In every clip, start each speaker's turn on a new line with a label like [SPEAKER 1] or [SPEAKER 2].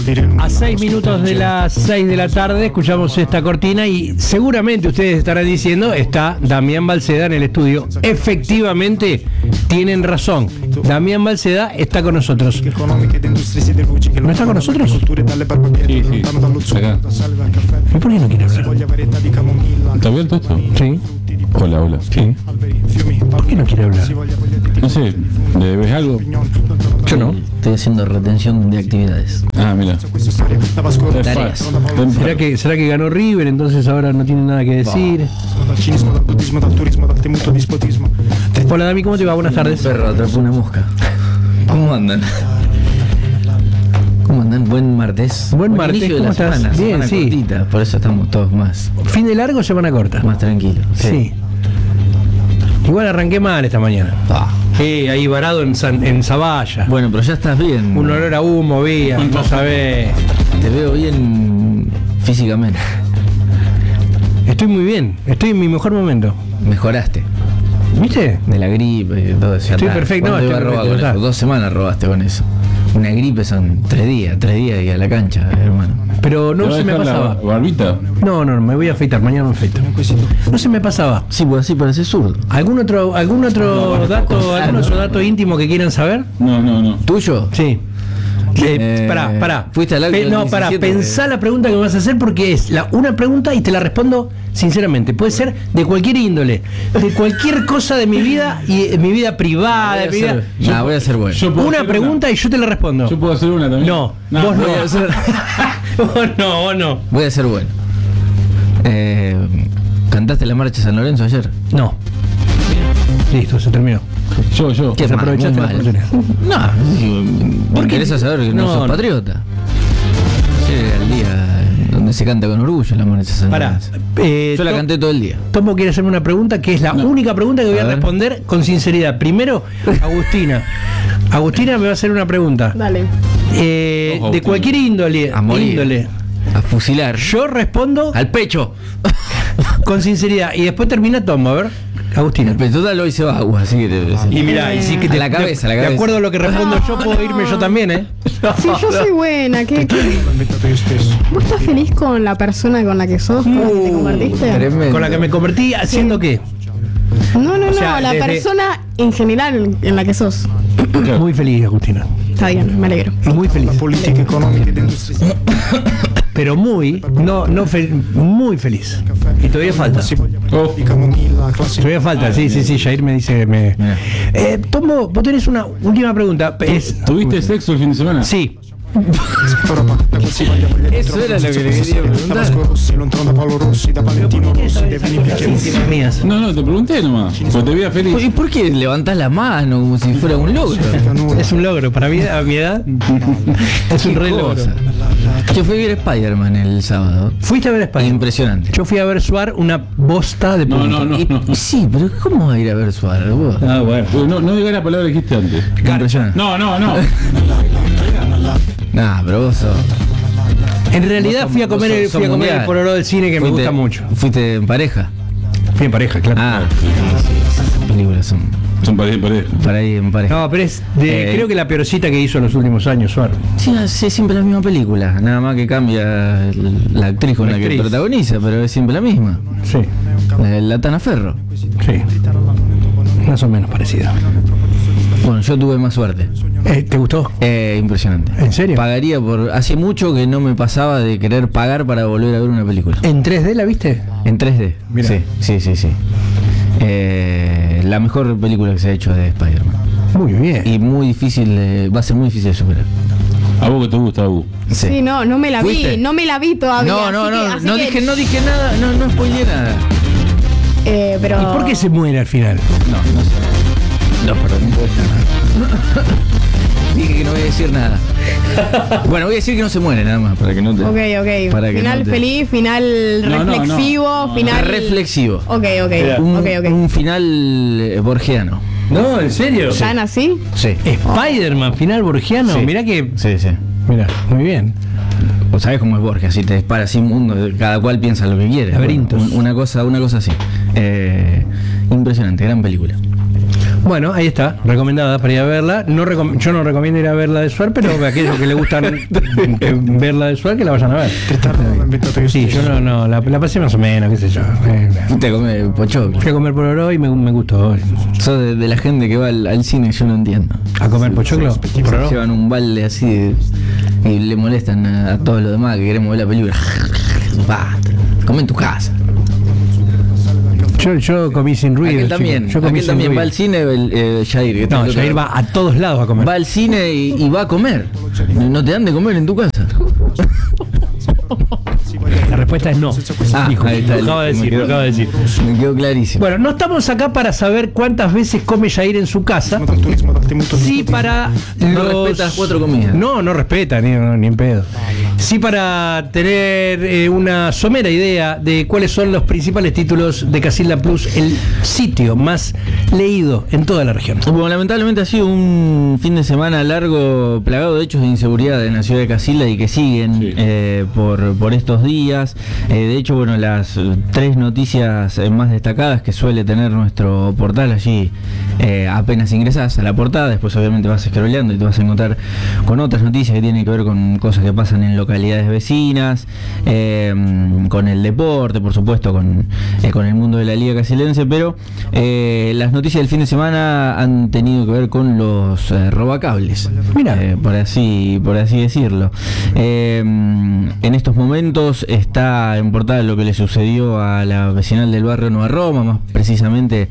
[SPEAKER 1] A 6 minutos de las 6 de la tarde escuchamos esta cortina y seguramente ustedes estarán diciendo, está Damián Balceda en el estudio. Efectivamente, tienen razón. Damián Balceda está con nosotros. ¿No está con nosotros?
[SPEAKER 2] Sí, sí, acá.
[SPEAKER 1] ¿Y por qué no quiere hablar?
[SPEAKER 2] ¿Está abierto esto?
[SPEAKER 1] Sí.
[SPEAKER 2] Hola, hola.
[SPEAKER 1] Sí. ¿Por qué no quiere hablar?
[SPEAKER 2] No sé, ¿le ves algo?
[SPEAKER 1] Yo no.
[SPEAKER 3] Estoy haciendo retención de actividades.
[SPEAKER 2] Ah, mira.
[SPEAKER 3] Tareas.
[SPEAKER 1] ¿Será que ganó River, entonces ahora no tiene nada que decir? Hola Dami, ¿cómo te va? Buenas tardes.
[SPEAKER 3] Perro, atrapó una mosca. ¿Cómo andan? ¿Cómo andan? Buen martes.
[SPEAKER 1] Buen martes,
[SPEAKER 3] inicio de
[SPEAKER 1] ¿cómo
[SPEAKER 3] la
[SPEAKER 1] estás?
[SPEAKER 3] semana,
[SPEAKER 1] Bien,
[SPEAKER 3] semana
[SPEAKER 1] sí.
[SPEAKER 3] cortita, por eso estamos todos más
[SPEAKER 1] ¿Fin de largo o semana corta?
[SPEAKER 3] tranquilos.
[SPEAKER 1] Sí. Igual arranqué mal esta mañana. Sí, ahí varado en Zavalla.
[SPEAKER 3] Bueno, pero ya estás bien.
[SPEAKER 1] Un olor a humo, vía, no sabés.
[SPEAKER 3] Te veo bien físicamente.
[SPEAKER 1] Estoy muy bien, estoy en mi mejor momento.
[SPEAKER 3] Mejoraste.
[SPEAKER 1] ¿Viste?
[SPEAKER 3] De la gripe, todo eso.
[SPEAKER 1] Estoy perfecto,
[SPEAKER 3] ¿Cuánto
[SPEAKER 1] no,
[SPEAKER 3] iba a
[SPEAKER 1] estoy
[SPEAKER 3] robar
[SPEAKER 1] perfecto,
[SPEAKER 3] con
[SPEAKER 1] está.
[SPEAKER 3] eso? 2 semanas robaste con eso. Una gripe son 3 días y a la cancha, hermano.
[SPEAKER 1] Pero no
[SPEAKER 2] ¿Le va a
[SPEAKER 1] se me
[SPEAKER 2] dejar la
[SPEAKER 1] pasaba.
[SPEAKER 2] barbita?
[SPEAKER 1] No, me voy a afeitar, mañana me afeito. No se me pasaba.
[SPEAKER 3] Sí, pues así parece zurdo.
[SPEAKER 1] ¿Algún otro dato íntimo que quieran saber?
[SPEAKER 2] No.
[SPEAKER 3] ¿Tuyo?
[SPEAKER 1] Sí. Pará.
[SPEAKER 3] Fuiste al acto del
[SPEAKER 1] No, pará,
[SPEAKER 3] 17
[SPEAKER 1] pensá la pregunta que me vas a hacer porque es una pregunta y te la respondo sinceramente. Puede ser de cualquier índole, de cualquier cosa de mi vida y de mi vida privada, de mi vida.
[SPEAKER 3] Voy a ser bueno.
[SPEAKER 2] Yo puedo
[SPEAKER 1] Una
[SPEAKER 2] hacer
[SPEAKER 1] pregunta y yo te la respondo.
[SPEAKER 2] Yo puedo hacer una también.
[SPEAKER 1] No, vos no.
[SPEAKER 3] voy a hacer-
[SPEAKER 1] Vos no.
[SPEAKER 3] Voy a ser bueno. ¿Cantaste la marcha de San Lorenzo ayer?
[SPEAKER 1] No. Listo, se terminó.
[SPEAKER 2] Yo.
[SPEAKER 3] ¿Qué mal?
[SPEAKER 1] Desaprovechaste
[SPEAKER 3] Muy
[SPEAKER 1] la
[SPEAKER 3] mal.
[SPEAKER 1] oportunidad.
[SPEAKER 3] No, ¿me interesa saber que no sos patriota? Ayer era el día donde se canta con orgullo la marcha de San
[SPEAKER 1] Pará.
[SPEAKER 3] Lorenzo. Yo la canté todo el día.
[SPEAKER 1] Tomo quiere hacerme una pregunta que es la única pregunta que voy a
[SPEAKER 3] A ver.
[SPEAKER 1] responder con sinceridad. Primero, Agustina. Agustina me va a hacer una pregunta.
[SPEAKER 4] Dale.
[SPEAKER 1] De
[SPEAKER 2] Agustina.
[SPEAKER 1] cualquier índole.
[SPEAKER 3] A morir.
[SPEAKER 1] índole.
[SPEAKER 3] A fusilar.
[SPEAKER 1] Yo respondo
[SPEAKER 3] Al pecho.
[SPEAKER 1] con sinceridad. Y después termina Tomo, a ver. Agustina.
[SPEAKER 3] El pecho total hoy se va agua, así que te...
[SPEAKER 1] Y mirá, y sí que
[SPEAKER 3] A la cabeza, a la
[SPEAKER 1] De
[SPEAKER 3] cabeza.
[SPEAKER 1] acuerdo a lo que respondo yo, puedo irme yo también, ¿eh?
[SPEAKER 4] Sí, yo soy buena. ¿Vos estás feliz con la persona con la que sos, con la que te convertiste?
[SPEAKER 3] Tremendo.
[SPEAKER 1] Con la que me convertí, ¿haciendo qué?
[SPEAKER 4] No,
[SPEAKER 1] O sea,
[SPEAKER 4] la
[SPEAKER 1] desde-
[SPEAKER 4] persona en general en la que sos.
[SPEAKER 1] Muy feliz, Agustina.
[SPEAKER 4] Está bien, me alegro.
[SPEAKER 1] Muy feliz. Pero muy muy feliz. Y todavía falta.
[SPEAKER 2] Oh,
[SPEAKER 1] Todavía falta, sí, Jair me dice que me.
[SPEAKER 3] Mira.
[SPEAKER 1] Tomo, vos tenés una última pregunta.
[SPEAKER 2] ¿Tuviste sexo el fin de semana?
[SPEAKER 1] Sí.
[SPEAKER 3] Eso era lo que le quería preguntar.
[SPEAKER 1] Mías.
[SPEAKER 2] No, te pregunté nomás. Porque te veía feliz.
[SPEAKER 3] ¿Y por qué levantás la mano como si fuera un logro?
[SPEAKER 1] Es un logro. Para mí, a mi edad, es un
[SPEAKER 3] Qué
[SPEAKER 1] re logro.
[SPEAKER 3] cosa. Yo fui a ver Spider-Man el sábado.
[SPEAKER 1] Fuiste a ver España.
[SPEAKER 3] Impresionante.
[SPEAKER 1] Yo fui a ver Suar una bosta de público.
[SPEAKER 2] No.
[SPEAKER 3] Sí, pero ¿cómo va a ir a ver Suárez vos?
[SPEAKER 2] Ah, bueno. No digas la palabra que dijiste antes.
[SPEAKER 3] Impresionante.
[SPEAKER 2] No.
[SPEAKER 3] Nah, pero vos sos...
[SPEAKER 1] En realidad fui a comer el
[SPEAKER 3] mundial.
[SPEAKER 1] pororó del cine que me gusta mucho.
[SPEAKER 3] ¿Fuiste en pareja?
[SPEAKER 1] Fui en pareja, claro.
[SPEAKER 3] Ah, sí, esas películas son
[SPEAKER 2] Son pareja.
[SPEAKER 3] para ir en pareja.
[SPEAKER 1] No, pero es creo que la peorcita que hizo en los últimos años, Suar.
[SPEAKER 3] Sí, hace siempre la misma película, nada más que cambia la actriz con
[SPEAKER 1] La
[SPEAKER 3] la que
[SPEAKER 1] actriz.
[SPEAKER 3] protagoniza, pero es siempre la misma.
[SPEAKER 1] Sí,
[SPEAKER 3] La Tana Ferro.
[SPEAKER 1] sí. Más o menos parecida.
[SPEAKER 3] Bueno, yo tuve más suerte.
[SPEAKER 1] ¿Te gustó?
[SPEAKER 3] Impresionante.
[SPEAKER 1] ¿En serio?
[SPEAKER 3] Pagaría por... Hace mucho que no me pasaba de querer pagar para volver a ver una película.
[SPEAKER 1] ¿En 3D la viste?
[SPEAKER 3] En 3D.
[SPEAKER 1] Mirá.
[SPEAKER 3] Sí. La mejor película que se ha hecho de Spider-Man.
[SPEAKER 1] Muy bien.
[SPEAKER 3] Y muy difícil, va a ser muy difícil de superar.
[SPEAKER 2] ¿A vos que te gusta, Abu?
[SPEAKER 4] Sí, no me la
[SPEAKER 3] ¿Fuiste?
[SPEAKER 4] vi, no me la vi todavía.
[SPEAKER 3] No dije nada, no spoileé nada.
[SPEAKER 4] Pero...
[SPEAKER 1] ¿Y por qué se muere al final?
[SPEAKER 3] No sé. No, perdón, no puedo decir nada. Dije que no voy a decir nada. Bueno, voy a decir que no se muere nada más, para que no te...
[SPEAKER 4] Ok.
[SPEAKER 3] Para que
[SPEAKER 4] Final
[SPEAKER 3] no te-
[SPEAKER 4] feliz, final
[SPEAKER 2] No,
[SPEAKER 4] reflexivo, final...
[SPEAKER 3] Reflexivo.
[SPEAKER 4] Ok.
[SPEAKER 3] Un final borgiano.
[SPEAKER 1] No, ¿en serio?
[SPEAKER 4] ¿Están así?
[SPEAKER 3] Sí.
[SPEAKER 1] Spider-Man, final borgiano.
[SPEAKER 3] Sí.
[SPEAKER 1] Mirá que.
[SPEAKER 3] Sí.
[SPEAKER 1] Mirá, muy bien.
[SPEAKER 3] Vos sabés cómo es Borges, así te dispara así un mundo, cada cual piensa lo que quiere.
[SPEAKER 1] Laberintos.
[SPEAKER 3] Bueno, una cosa así. Impresionante, gran película.
[SPEAKER 1] Bueno, ahí está, recomendada para ir a verla. Yo no recomiendo ir a verla de Suar, pero a aquellos que les gustan verla de Suar, que la vayan a ver. Sí, yo la pasé más o menos, qué sé yo.
[SPEAKER 3] Fuiste a comer pochoclo.
[SPEAKER 1] Fui a comer por oro y me gustó.
[SPEAKER 3] Sos de la gente que va al cine, yo no entiendo.
[SPEAKER 1] ¿A comer pochoclo? ¿Por oro?
[SPEAKER 3] Llevan un balde así y le molestan a todos los demás que queremos ver la película. Basta, come en tu casa.
[SPEAKER 1] Yo comí sin ruido.
[SPEAKER 3] Aquel también,
[SPEAKER 1] yo comí sin
[SPEAKER 3] también
[SPEAKER 1] ruido.
[SPEAKER 3] va al cine, Jair.
[SPEAKER 1] No, Jair va a todos lados a comer.
[SPEAKER 3] Va al cine y va a comer. No te dan de comer en tu casa.
[SPEAKER 1] La respuesta es no. Dijo,
[SPEAKER 3] ahí está.
[SPEAKER 1] lo acabo de decir.
[SPEAKER 3] Me quedó clarísimo.
[SPEAKER 1] Bueno, no estamos acá para saber cuántas veces come Jair en su casa. Sí, para
[SPEAKER 3] No respeta las 4 comidas.
[SPEAKER 1] No respeta, ni en pedo. Sí, para tener una somera idea de cuáles son los principales títulos de Casilda Plus, el sitio más leído en toda la región.
[SPEAKER 3] Bueno, lamentablemente ha sido un fin de semana largo, plagado de hechos de inseguridad en la ciudad de Casilda y que siguen
[SPEAKER 2] Sí.
[SPEAKER 3] por estos días. De hecho, bueno, las 3 noticias más destacadas que suele tener nuestro portal allí, apenas ingresás a la portada, después obviamente vas scrolleando y te vas a encontrar con otras noticias que tienen que ver con cosas que pasan en localidades vecinas, con el deporte, por supuesto, con el mundo de la Liga Casilense, pero las noticias del fin de semana han tenido que ver con los robacables.
[SPEAKER 1] Mira.
[SPEAKER 3] Por así decirlo. En estos momentos está en portada lo que le sucedió a la vecinal del barrio Nueva Roma, más precisamente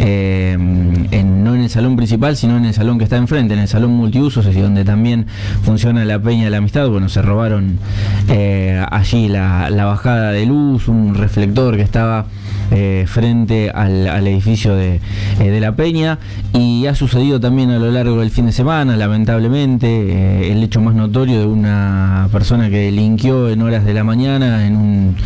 [SPEAKER 3] no en el salón principal, sino en el salón que está enfrente, en el salón multiusos, es donde también funciona la Peña de la Amistad. Bueno, se robaron allí la bajada de luz, un reflector que estaba frente al edificio de la Peña, y ha sucedido también a lo largo del fin de semana, lamentablemente, el hecho más notorio de una persona que delinquió en horas de la mañana en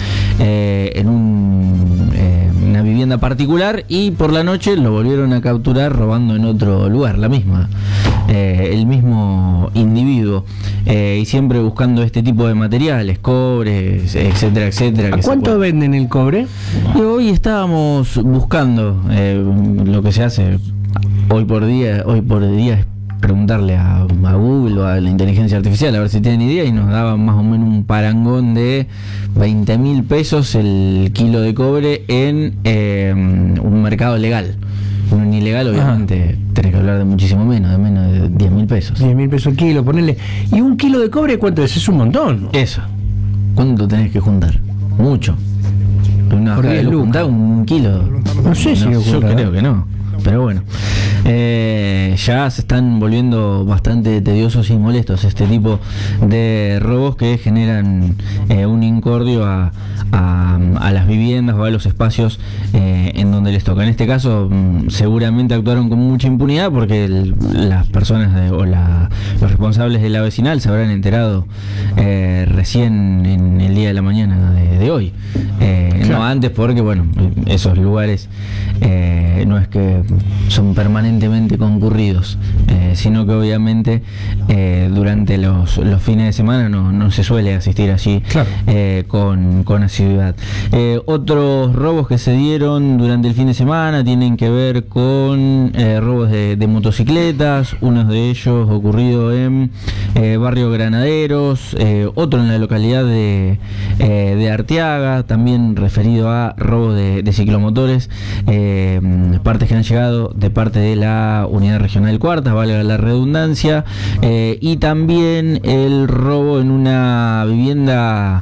[SPEAKER 3] una vivienda particular, y por la noche lo volvieron a capturar robando en otro lugar, el mismo individuo, y siempre buscando este tipo de materiales, cobres, etcétera, etcétera.
[SPEAKER 1] ¿A cuánto venden el cobre?
[SPEAKER 3] Y hoy estábamos buscando lo que se hace hoy por día es preguntarle a Google o a la inteligencia artificial a ver si tienen idea, y nos daban más o menos un parangón de 20.000 pesos el kilo de cobre en un mercado legal. Un ilegal, obviamente, tenés que hablar de muchísimo menos, de menos de 10.000 pesos.
[SPEAKER 1] 10.000 pesos el kilo, ponerle. ¿Y un kilo de cobre cuánto es? Es un montón.
[SPEAKER 3] Eso. ¿Cuánto tenés que juntar? Mucho. Una
[SPEAKER 1] Por 10 lucas.
[SPEAKER 3] juntar un kilo.
[SPEAKER 1] No sé si
[SPEAKER 3] yo
[SPEAKER 1] ocurre,
[SPEAKER 3] creo que no. Pero bueno, ya se están volviendo bastante tediosos y molestos este tipo de robos que generan un incordio a las viviendas o a los espacios en donde les toca. En este caso, seguramente actuaron con mucha impunidad porque las personas los responsables de la vecinal se habrán enterado recién en el día de la mañana de hoy. Claro. No antes, porque bueno, esos lugares no es que son permanentemente concurridos, sino que obviamente durante los fines de semana no se suele asistir allí. Claro. Con asiduidad. Otros robos que se dieron durante el fin de semana tienen que ver con robos de motocicletas, uno de ellos ocurrido en Barrio Granaderos, otro en la localidad de Arteaga, también referido a robos de ciclomotores, partes que han llegado de parte de la Unidad Regional Cuarta, valga la redundancia, y también el robo en una vivienda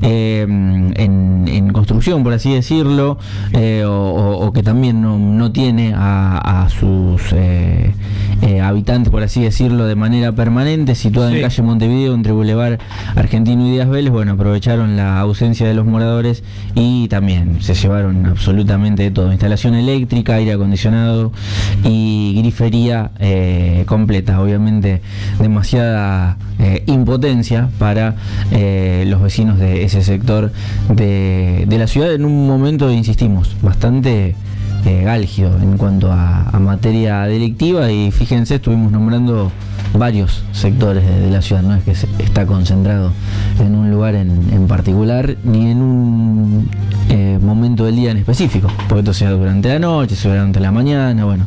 [SPEAKER 3] en construcción, por así decirlo, o que también no tiene a sus habitantes, por así decirlo, de manera permanente, situada en calle Montevideo, entre Boulevard Argentino y Díaz Vélez. Bueno, aprovecharon la ausencia de los moradores y también se llevaron absolutamente de todo: instalación eléctrica, aire acondicionado y grifería completa. Obviamente demasiada impotencia para los vecinos de ese sector de la ciudad, en un momento, insistimos, bastante álgido en cuanto a materia delictiva, y fíjense, estuvimos nombrando varios sectores de la ciudad, no es que está concentrado en un lugar en particular, ni en un momento del día en específico, porque esto sea durante la noche, sea durante la mañana. Bueno,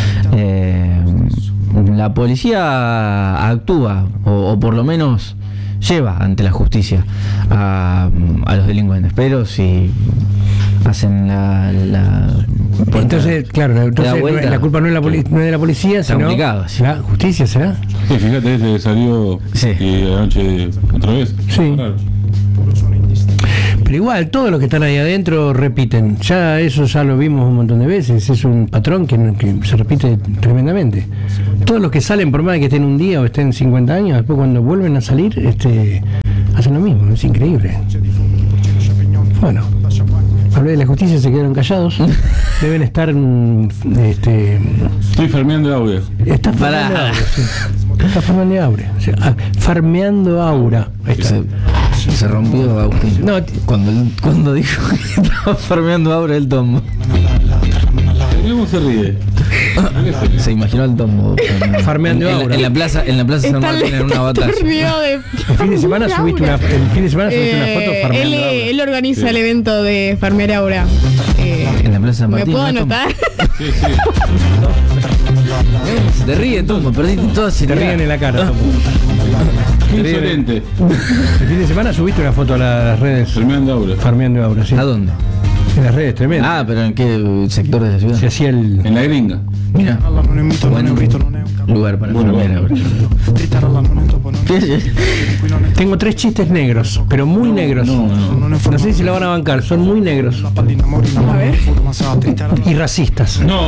[SPEAKER 3] la policía actúa, o por lo menos lleva ante la justicia a los delincuentes, pero si hacen
[SPEAKER 1] entonces, claro, entonces
[SPEAKER 3] vuelta,
[SPEAKER 1] la culpa no es, no es de la policía,
[SPEAKER 3] está
[SPEAKER 1] sino
[SPEAKER 3] complicado, sí.
[SPEAKER 1] la justicia, ¿será?
[SPEAKER 2] Sí, fíjate, ese salió
[SPEAKER 3] Sí.
[SPEAKER 2] y anoche otra vez.
[SPEAKER 1] Sí.
[SPEAKER 2] Claro.
[SPEAKER 1] Pero igual, todos los que están ahí adentro repiten. Ya eso ya lo vimos un montón de veces. Es un patrón que se repite tremendamente. Todos los que salen, por más de que estén un día o estén 50 años, después cuando vuelven a salir, hacen lo mismo. Es increíble. Bueno, hablé de la justicia, se quedaron callados. Deben estar...
[SPEAKER 2] Estoy farmeando audio.
[SPEAKER 1] Está farmeando
[SPEAKER 3] Pará.
[SPEAKER 1] aura, sí. Está farmeando aura. O sea, farmeando aura. Ahí está.
[SPEAKER 3] Se rompió Agustín.
[SPEAKER 1] No,
[SPEAKER 3] Cuando dijo que estaba farmeando ahora el tombo.
[SPEAKER 2] ¿Cómo se ríe?
[SPEAKER 3] Se imaginó el tombo.
[SPEAKER 1] Farmeando aura.
[SPEAKER 3] En la plaza San Martín, en una batalla.
[SPEAKER 1] El fin de semana subiste una foto farmeando
[SPEAKER 4] él,
[SPEAKER 1] aura.
[SPEAKER 4] él organiza el evento de Farmear Aura.
[SPEAKER 3] En la plaza San
[SPEAKER 4] ¿Me
[SPEAKER 3] Martín.
[SPEAKER 4] puedo
[SPEAKER 3] ¿no, Tombo?
[SPEAKER 4] anotar?
[SPEAKER 2] Sí, sí.
[SPEAKER 3] Se te ríe, Tombo, perdiste toda
[SPEAKER 1] Te
[SPEAKER 3] seriedad.
[SPEAKER 1] ríen en la cara. Tomo.
[SPEAKER 2] Qué insolente.
[SPEAKER 1] El fin de semana subiste una foto a las redes
[SPEAKER 2] Farmeando audio.
[SPEAKER 1] farmeando aura, sí.
[SPEAKER 3] ¿A dónde?
[SPEAKER 1] En las redes, tremendo.
[SPEAKER 3] Ah, pero ¿en qué sector de la ciudad?
[SPEAKER 1] Se hacía el...
[SPEAKER 2] En la gringa.
[SPEAKER 3] Mira, bueno lugar para farmear ahora.
[SPEAKER 1] Tengo 3 chistes negros, pero muy negros. No sé si la van a bancar, son muy negros.
[SPEAKER 4] A ver.
[SPEAKER 1] Y racistas.
[SPEAKER 2] No.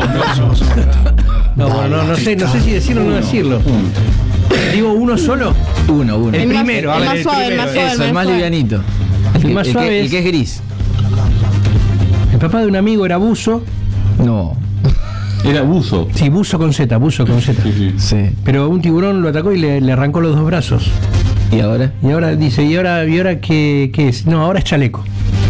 [SPEAKER 1] No sé si decirlo o no decirlo. Digo uno solo.
[SPEAKER 3] Uno.
[SPEAKER 1] El
[SPEAKER 4] El más-
[SPEAKER 1] primero, a
[SPEAKER 4] el
[SPEAKER 1] ver,
[SPEAKER 4] más
[SPEAKER 1] el
[SPEAKER 4] suave, el
[SPEAKER 1] primero.
[SPEAKER 4] más suave.
[SPEAKER 3] Eso, el más
[SPEAKER 4] suave.
[SPEAKER 3] livianito.
[SPEAKER 1] El más suave
[SPEAKER 3] el
[SPEAKER 1] es-
[SPEAKER 3] que es gris.
[SPEAKER 1] El papá de un amigo era buzo.
[SPEAKER 3] No.
[SPEAKER 2] Era buzo.
[SPEAKER 1] Sí, buzo con Z, buzo con Z.
[SPEAKER 2] Sí, sí.
[SPEAKER 3] Sí.
[SPEAKER 1] Pero un tiburón lo atacó y le arrancó los 2 brazos.
[SPEAKER 3] ¿Y ahora?
[SPEAKER 1] Y ahora dice, ¿y ahora qué es? No, ahora es chaleco.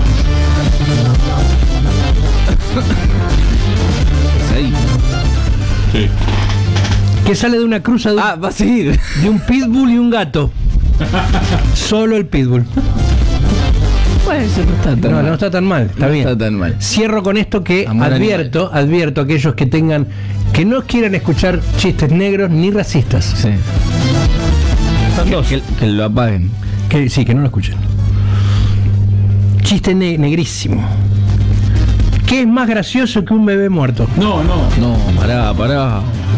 [SPEAKER 3] Ahí.
[SPEAKER 2] Sí.
[SPEAKER 1] Que sale de una cruza de
[SPEAKER 3] Ah, va a seguir.
[SPEAKER 1] un pitbull y un gato. Solo el pitbull.
[SPEAKER 3] Bueno, eso no está tan
[SPEAKER 1] No,
[SPEAKER 3] mal.
[SPEAKER 1] no está tan mal, está
[SPEAKER 3] No
[SPEAKER 1] bien.
[SPEAKER 3] está tan mal.
[SPEAKER 1] Cierro con esto que
[SPEAKER 3] Amor
[SPEAKER 1] advierto a aquellos que no quieran escuchar chistes negros ni racistas.
[SPEAKER 3] Sí.
[SPEAKER 1] Son dos.
[SPEAKER 3] Que lo apaguen.
[SPEAKER 1] Que no lo escuchen. Chiste negrísimo. ¿Qué es más gracioso que un bebé muerto?
[SPEAKER 2] No.
[SPEAKER 3] No, pará.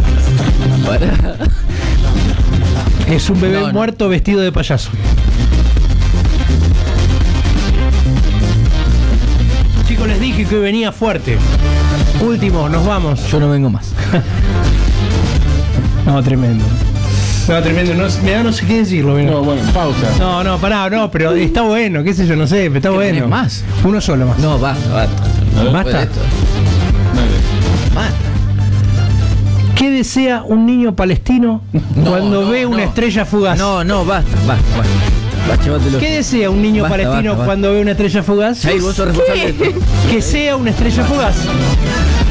[SPEAKER 1] Es un bebé
[SPEAKER 3] No.
[SPEAKER 1] muerto vestido de payaso. Chicos, les dije que hoy venía fuerte. Último, nos vamos.
[SPEAKER 3] Yo no vengo más.
[SPEAKER 1] No, tremendo. No, tremendo. No sé qué decirlo. Mira.
[SPEAKER 2] No, bueno, pausa.
[SPEAKER 1] No, pará, no, pero está bueno, qué sé yo, no sé, pero está bueno.
[SPEAKER 3] tenés más?
[SPEAKER 1] Uno solo más.
[SPEAKER 3] No, basta.
[SPEAKER 2] A ver.
[SPEAKER 1] Basta.
[SPEAKER 3] Esto.
[SPEAKER 2] Dale.
[SPEAKER 3] Basta.
[SPEAKER 1] ¿Qué desea un niño palestino cuando ve una estrella fugaz?
[SPEAKER 3] No, basta. Va, llévatelo.
[SPEAKER 1] ¿Qué desea un niño
[SPEAKER 3] Basta,
[SPEAKER 1] palestino
[SPEAKER 3] basta.
[SPEAKER 1] cuando ve una estrella fugaz?
[SPEAKER 3] Jair, vos sos responsable de esto.
[SPEAKER 1] Que sea una estrella fugaz.